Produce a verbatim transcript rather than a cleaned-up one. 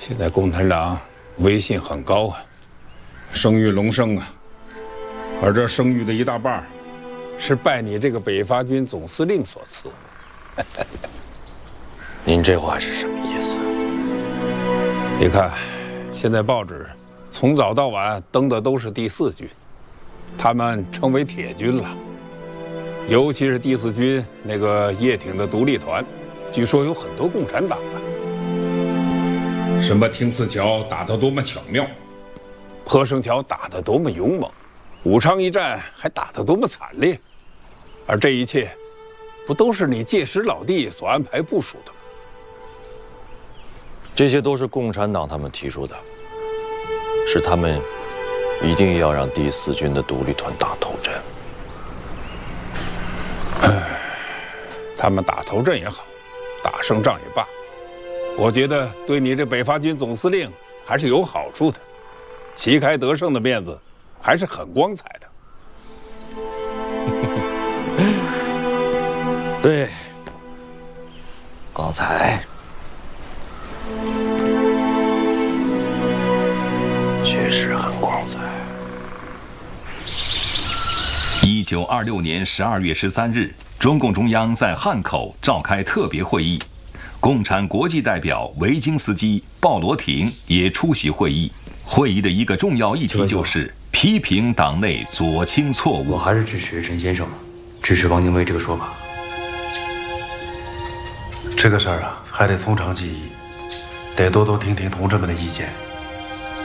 现在共产党威信很高啊，声誉隆盛啊，而这声誉的一大半，是拜你这个北伐军总司令所赐。 您这话是什么意思？ 你看，现在报纸从早到晚登的都是第四军，他们称为铁军了。尤其是第四军那个叶挺的独立团，据说有很多共产党啊。什么听泗桥打得多么巧妙，坡生桥打得多么勇猛，武昌一战还打得多么惨烈，而这一切，不都是你介石老弟所安排部署的吗？ 这些都是共产党他们提出的，是他们一定要让第四军的独立团打头阵。 唉，他们打头阵也好，打胜仗也罢，我觉得对你这北伐军总司令还是有好处的，旗开得胜的面子还是很光彩的。 对，光彩确实很光彩。 一九二六年十二月十三日，中共中央在汉口召开特别会议，共产国际代表维京斯基、鲍罗廷也出席会议。会议的一个重要议题就是批评党内左倾错误。 我还是支持陈先生，支持汪精卫这个说法。 这个事儿啊，还得从长计议，得多多听听同志们的意见。